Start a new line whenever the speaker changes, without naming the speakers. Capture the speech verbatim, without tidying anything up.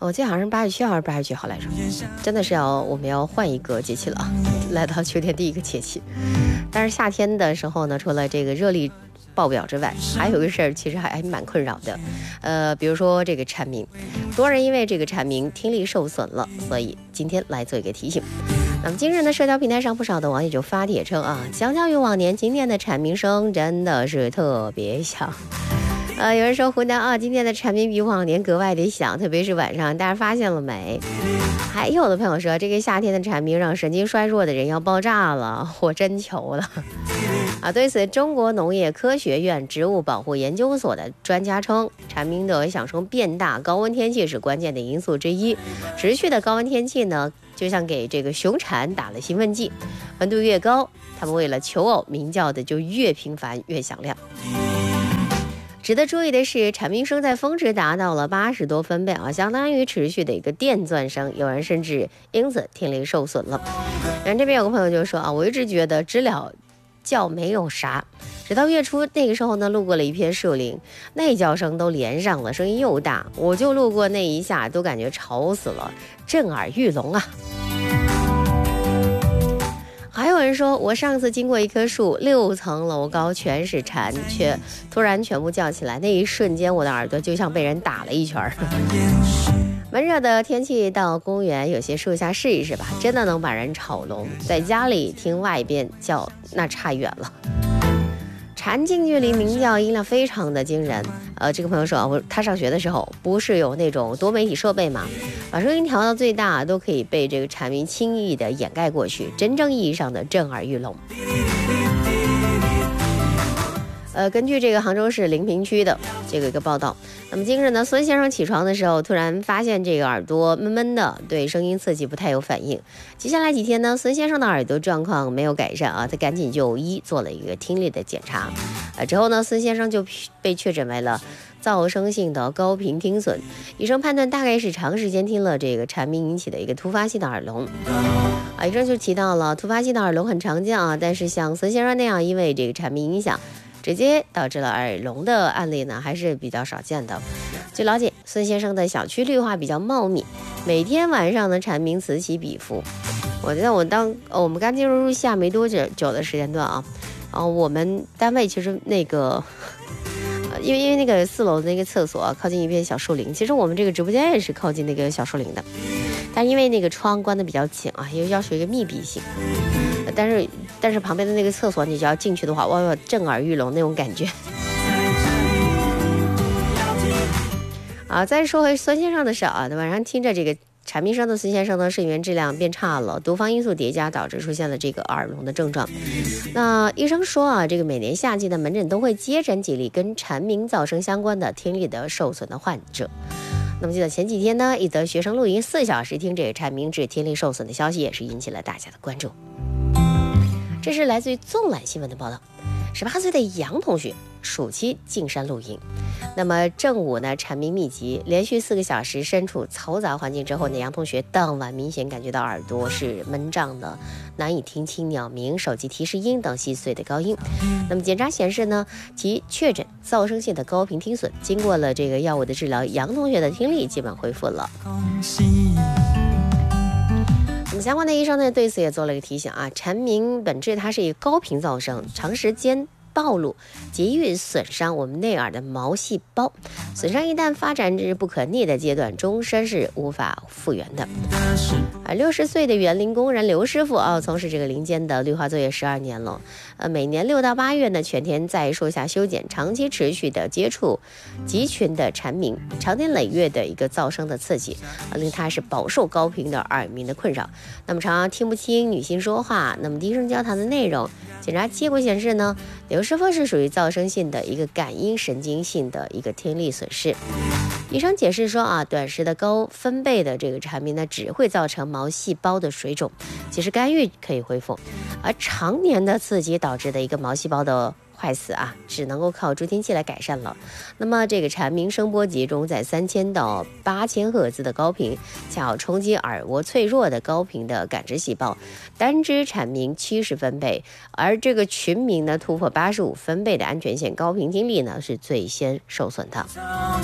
我记得好像是八月七号还是八月几号来着，真的是要我们要换一个节气了，来到秋天第一个节气。但是夏天的时候呢，除了这个热力爆表之外，还有一个事儿其实还还蛮困扰的，呃，比如说这个蝉鸣，多人因为这个蝉鸣听力受损了，所以今天来做一个提醒。那么今日呢，社交平台上不少的网友就发帖称啊，相较于往年，今天的蝉鸣声真的是特别响。呃，有人说湖南啊，今天的蝉鸣比往年格外的响，特别是晚上，大家发现了没？还有的朋友说，这个夏天的蝉鸣让神经衰弱的人要爆炸了，我真求了。啊，对此，中国农业科学院植物保护研究所的专家称，蝉鸣的响声变大，高温天气是关键的因素之一。持续的高温天气呢，就像给这个雄蝉打了兴奋剂，温度越高，它们为了求偶，鸣叫的就越频繁越响亮。值得注意的是，蝉鸣声在峰值达到了八十多分贝啊，相当于持续的一个电钻声，有人甚至因此听力受损了。然后这边有个朋友就说啊，我一直觉得知了叫没有啥，直到月初那个时候呢，路过了一片树林，那叫声都连上了，声音又大，我就路过那一下都感觉吵死了，震耳欲聋啊。还有人说，我上次经过一棵树，六层楼高，全是蝉，却突然全部叫起来，那一瞬间我的耳朵就像被人打了一拳。闷热的天气到公园有些树下试一试吧，真的能把人吵聋，在家里听外边叫那差远了。蝉近距离鸣叫音量非常的惊人，呃，这个朋友说啊，他上学的时候不是有那种多媒体设备吗？把声音调到最大，都可以被这个蝉鸣轻易的掩盖过去，真正意义上的震耳欲聋。呃，根据这个杭州市临平区的这个一个报道，那么今日呢，孙先生起床的时候，突然发现这个耳朵闷闷的，对声音刺激不太有反应。接下来几天呢，孙先生的耳朵状况没有改善啊，他赶紧就医做了一个听力的检查，呃，之后呢，孙先生就被确诊为了噪声性的高频听损，医生判断大概是长时间听了这个蝉鸣引起的一个突发性的耳聋。啊，医生就提到了突发性的耳聋很常见啊，但是像孙先生那样因为这个蝉鸣影响直接导致了耳聋的案例呢，还是比较少见的。据了解，孙先生的小区绿化比较茂密，每天晚上的蝉鸣此起彼伏。我觉得我当、哦、我们刚进入入夏没多久久的时间段啊，然后我们单位其实那个，呃、因为因为那个四楼的那个厕所、啊、靠近一片小树林，其实我们这个直播间也是靠近那个小树林的，但因为那个窗关的比较紧啊，也要求一个密闭性。但是但是旁边的那个厕所，你只要进去的话，哇，震耳欲聋那种感觉。啊，再说回孙先生的事啊，晚上听着这个蝉鸣声的孙先生呢，睡眠质量变差了，多方因素叠加导致出现了这个耳聋的症状。那医生说啊，这个每年夏季的门诊都会接诊几例跟蝉鸣噪声相关的听力的受损的患者。那么记得前几天呢，一则学生露营四小时听这个蝉鸣致听力受损的消息，也是引起了大家的关注。这是来自于纵览新闻的报道，十八岁的杨同学暑期进山露营，那么正午呢蝉鸣密集，连续四个小时身处嘈杂环境之后呢，杨同学当晚明显感觉到耳朵是闷胀的，难以听清鸟鸣、手机提示音等细碎的高音。那么检查显示呢，其确诊噪声性的高频听损，经过了这个药物的治疗，杨同学的听力基本恢复了。那么相关的医生呢，对此也做了一个提醒啊，蝉鸣本质它是一个高频噪声，长时间暴露极易损伤我们内耳的毛细胞，损伤一旦发展至不可逆的阶段，终身是无法复原的。而六十岁的园林工人刘师傅啊，从事这个林间的绿化作业十二年了，呃，每年六到八月呢，全天在树下修剪，长期持续的接触集群的蝉鸣，长年累月的一个噪声的刺激，呃、令他是饱受高频的耳鸣的困扰。那么常常听不清女性说话，那么低声交谈的内容。检查结果显示呢，刘师傅是属于噪声性的一个感应神经性的一个听力损失。医生解释说啊，短时的高分贝的这个蝉鸣呢，只会造成毛细胞的水肿，其实干预可以恢复，而常年的刺激导致的一个毛细胞的坏死啊，只能够靠助听器来改善了。那么这个蝉鸣声波集中在三千到八千赫兹的高频，恰好冲击耳蜗脆弱的高频的感知细胞。单只蝉鸣七十分贝，而这个群鸣呢突破八十五分贝的安全线，高频听力呢是最先受损的。